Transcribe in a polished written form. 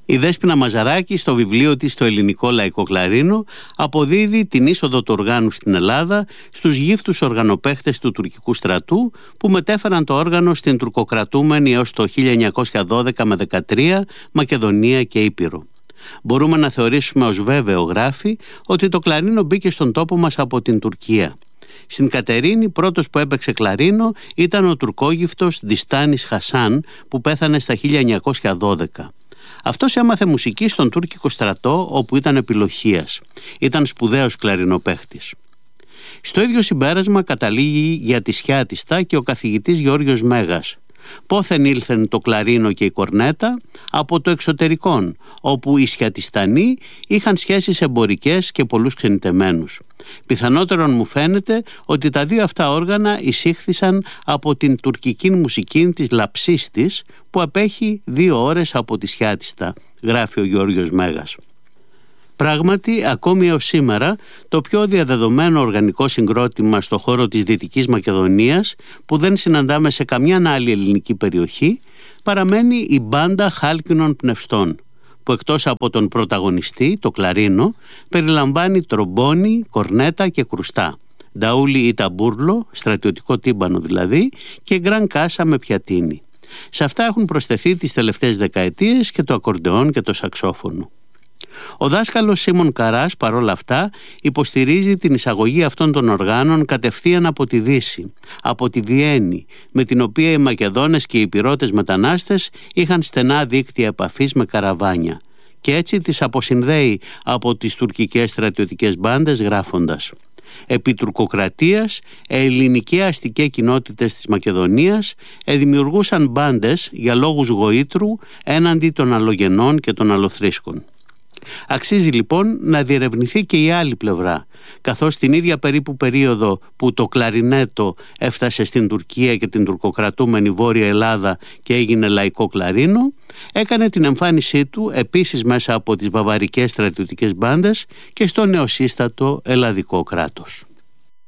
Η Δέσποινα Μαζαράκη στο βιβλίο της «Το ελληνικό λαϊκό κλαρίνο» αποδίδει την είσοδο του οργάνου στην Ελλάδα στους γύφτους οργανοπαίχτες του τουρκικού στρατού που μετέφεραν το όργανο στην τουρκοκρατούμενη έως το 1912 με 13 Μακεδονία και Ήπειρο. Μπορούμε να θεωρήσουμε ως βέβαιο, γράφει, ότι το κλαρίνο μπήκε στον τόπο μας από την Τουρκία. Στην Κατερίνη πρώτος που έπαιξε κλαρίνο ήταν ο τουρκόγυφτος Διστάνης Χασάν που πέθανε στα 1912. Αυτός έμαθε μουσική στον τουρκικό στρατό όπου ήταν επιλοχίας. Ήταν σπουδαίος κλαρινοπαίχτης. Στο ίδιο συμπέρασμα καταλήγει για τη Σιάτιστα και ο καθηγητής Γεώργιος Μέγας. Πόθεν ήλθεν το κλαρίνο και η κορνέτα? Από το εξωτερικόν, όπου οι Σιατιστανοί είχαν σχέσεις εμπορικές και πολλούς ξενιτεμένους. Πιθανότερον μου φαίνεται ότι τα δύο αυτά όργανα εισήχθησαν από την τουρκική μουσική της Λαψίστης που απέχει 2 ώρες από τη Σιάτιστα, γράφει ο Γεώργιος Μέγας. Πράγματι, ακόμη έως σήμερα, το πιο διαδεδομένο οργανικό συγκρότημα στο χώρο της Δυτικής Μακεδονίας, που δεν συναντάμε σε καμιά άλλη ελληνική περιοχή, παραμένει η μπάντα Χάλκινων Πνευστών, που εκτός από τον πρωταγωνιστή, το κλαρίνο, περιλαμβάνει τρομπόνι, κορνέτα και κρουστά, νταούλι ή ταμπούρλο, στρατιωτικό τύμπανο δηλαδή, και γκραν κάσα με πιατίνι. Σε αυτά έχουν προσθεθεί τις τελευταίες δεκαετίες και το ακορντεόν και το σαξόφωνο. Ο δάσκαλος Σίμων Καράς παρόλα αυτά υποστηρίζει την εισαγωγή αυτών των οργάνων κατευθείαν από τη Δύση, από τη Βιέννη, με την οποία οι Μακεδόνες και οι Ηπειρώτες μετανάστες είχαν στενά δίκτυα επαφής με καραβάνια, και έτσι τις αποσυνδέει από τις τουρκικές στρατιωτικές μπάντες, γράφοντας: «Επί τουρκοκρατίας, ελληνικοί αστικές κοινότητες της Μακεδονίας δημιουργούσαν μπάντες για λόγους γοήτρου έναντι των αλλογενών και των αλλοθρήσκων». Αξίζει λοιπόν να διερευνηθεί και η άλλη πλευρά, καθώς την ίδια περίπου περίοδο που το κλαρινέτο έφτασε στην Τουρκία και την τουρκοκρατούμενη Βόρεια Ελλάδα και έγινε λαϊκό κλαρίνο, έκανε την εμφάνισή του επίσης μέσα από τις βαβαρικές στρατιωτικές μπάντες και στο νεοσύστατο ελλαδικό κράτος.